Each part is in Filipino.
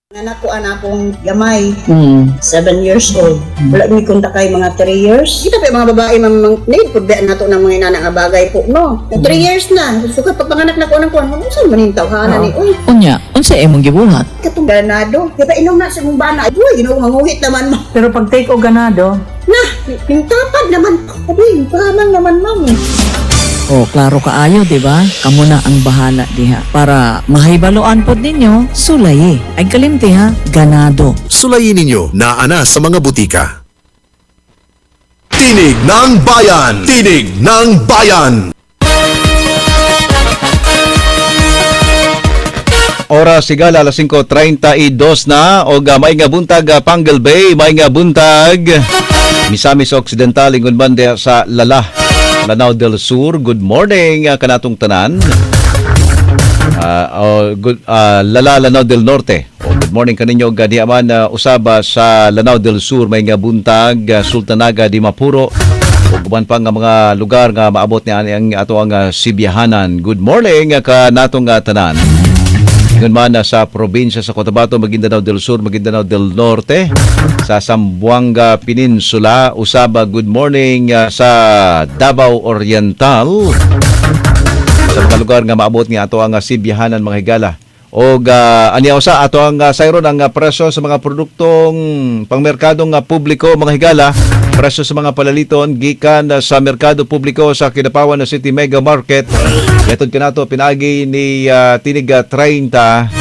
Anak ko akong gamay, Mm. 7 years old. Wala mi kunta kay mga 3 years. Kita pa mga babae mamang need pud na to ng mga inana nga bagay po, no. 3 years na. Sukat pagpanganak na ko nang kuan, unsa man ning tawhana ni oy. Unya, unsa imong gibuhat? Katong ganado. Kaya inom na sa mong bana. Uy, ginoo manguhit naman mo. Pero pag take o ganado, Na, pintapad naman. Uy, pahamang naman ma'am. O, klaro kaayo, di ba? Kamo na ang bahala diha. Para mahibaloan pod ninyo, sulay ay kalimti ha, ganado. Sulayin ninyo na ana sa mga butika. Tinig ng Bayan! Tinig ng Bayan! Oras sigala alas 5:32 na o maing nga buntag Pangal Bay, maing nga buntag Misamis Occidental ingon bande sa Lanao del Sur. Good morning kanatong tanan. Lanao del Norte. Good morning kaninyo diha man usaba sa Lanao del Sur, may nga buntag Sultanaga di Mapuro. Ug uban pa nga mga lugar nga maabot ni ang ato ang Sibiyahanan. Good morning kanatong tanan. Ngayon man sa probinsya sa Cotabato, Maguindanao del Sur, Maguindanao del Norte, sa Zamboanga Peninsula, Usaba, good morning sa Davao Oriental, sa mga lugar nga maabot nga ato ang Sibiyahanan mga higala. O aniya usa ato ang sayron ang presyo sa mga produktong pangmerkadong publiko mga higala, presyo sa mga palaliton gikan sa merkado publiko sa Kidapawan na City Mega Market. Metod kanato pinagi ni Tinig 30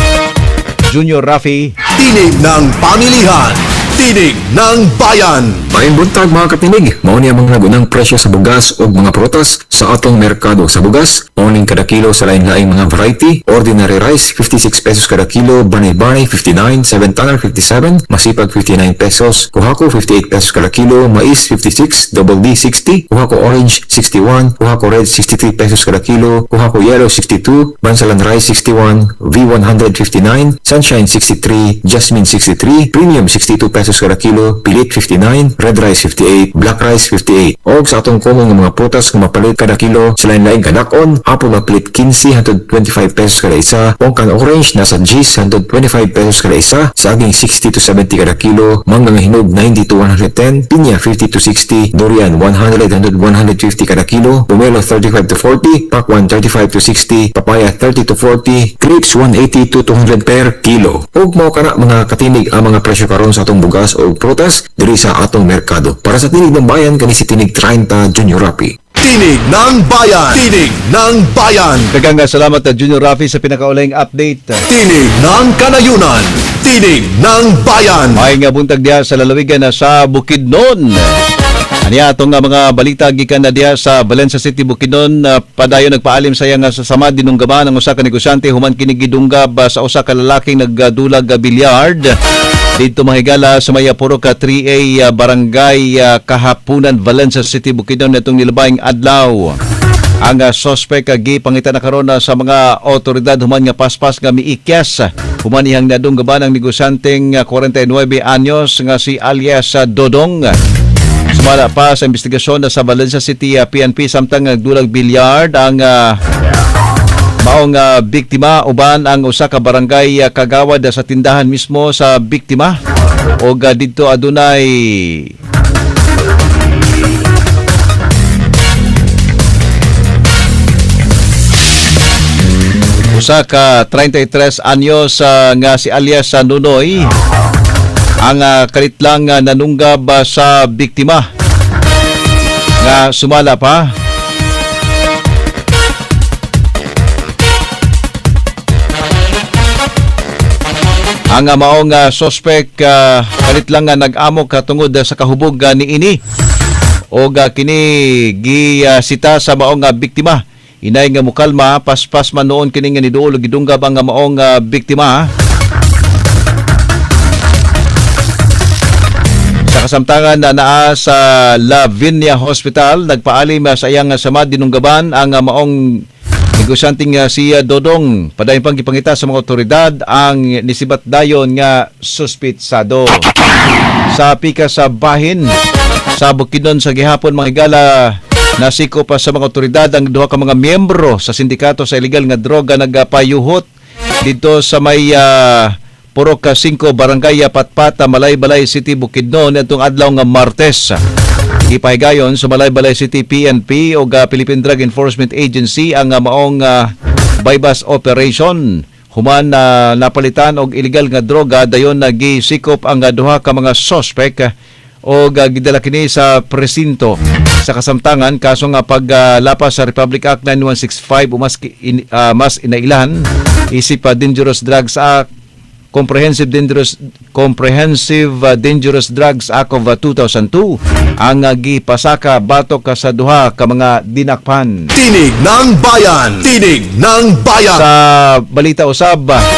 Junior Rafi. Tinig ng Pamilihan! Tinig ng Bayan! Maayong buntag mga katinig, mao ni ang mga nagunang presyo sa bugas o mga prutas sa atong merkado sa bugas. Mao kada kilo sa lain-laing mga variety. Ordinary rice 56 pesos kada kilo, banay-banay 59, 7 tanner 57, masipag 59 pesos, kuhako 58 pesos kada kilo, mais 56, double D 60, kuhako orange 61, kuhako red 63 pesos kada kilo, kuhako yellow 62, bansalan rice 61, V100 59, sunshine 63, jasmine 63, premium 62 pesos kada kilo, pilit 59, red rice 58, black rice 58. Og sa atong common nga mga prutas nga mapalit kada kilo sa lain-laing kadakon, apple mapalit 15 hangtod 25 pesos kada isa, pongkan orange nasa G's hangtod 25 pesos kada isa, saging 60 to 70 kada kilo, mangga nga hinog 90 to 110, pinya 50 to 60, durian 100 hangtod 150 kada kilo, pomelo 35 to 40, pakwan 35 to 60, papaya 30 to 40, grapes 180 to 200 per kilo. Og mao kana mga katinig ang mga presyo karon sa atong bugas o prutas diri sa atong merkado. Para sa Tinig ng Bayan, kani si Tinig 30 Junior Rapi. Tinig ng Bayan! Tinig ng Bayan! Daghang salamat Junior Rafi sa pinakauling update. Tinig ng Kanayunan! Tinig ng Bayan! May nga buntag diha sa lalawigan sa Bukidnon. Aniya atong mga balita gikan na diha sa Valencia City, Bukidnon. Padayon nagpaalim saya nga sa sama dinunggaban ang usa ka negosyante human kini gidunggab sa usa ka lalaking nagdulag bilyard dito mahigala sa Mayapuro ka 3A Barangay Kahapunan, Valencia City, Bukidnon netong nilabayng adlaw. Ang suspect gipangita na karon sa mga otoridad human nga paspas nga miikyas human ihang nadunggaban ang negosyanteng 49 anyos nga si alias Dodong. Sumala pa sa investigasyon sa Valencia City PNP samtang nagdulag bilyard ang maong biktima uban ang usa ka barangay kagawad sa tindahan mismo sa biktima o didto adunay usa ka 33 anyos nga si alias Nunoy ang kalitlang nanunggab sa biktima nga sumala pa ang maong suspect kalit lang nag-amok tungod sa kahubog ni ini o kini gisita sa maong biktima. Inay nga mukalma paspas man noon kini nga niduol gidunggab ang maong biktima. Sa kasamtangan na naa sa Lavinia Hospital, nagpaalim sa iyang sama dinunggaban ang maong negosyanteng si Dodong. Padayon pang gipangita sa mga otoridad ang nisibat dayon nga suspitsado. Sa pika sa bahin sa Bukidnon sa gihapon mga higala, nasiko pa sa mga otoridad ang duha ka mga miyembro sa sindikato sa illegal nga droga nagpayuhot dito sa may Purok 5 Barangay Patpata, Malaybalay City, Bukidnon itong adlaw nga Martes. Ipahigayon sa Malaybalay City PNP o Philippine Drug Enforcement Agency ang maong bypass operation. Human napalitan og illegal nga droga dayon nagisikop ang duha ka mga suspect o gidala kini sa presinto sa kasamtangan kaso nga paglapas sa Republic Act 9165 o mas inailan isip Dangerous Drugs Act, Comprehensive Dangerous Drugs Act of 2002 ang gipasaka batok sa duha ka mga dinakpan. Tinig ng Bayan! Tinig ng Bayan! Sa balita usab,